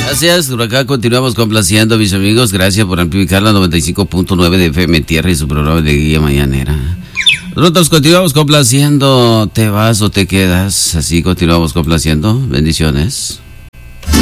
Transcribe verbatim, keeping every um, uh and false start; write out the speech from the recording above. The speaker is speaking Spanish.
Gracias, por acá continuamos complaciendo, mis amigos. Gracias por amplificar la noventa y cinco punto nueve de F M Tierra y su programa de Guía Mañanera. Nosotros continuamos complaciendo. ¿Te vas o te quedas? Así continuamos complaciendo. Bendiciones.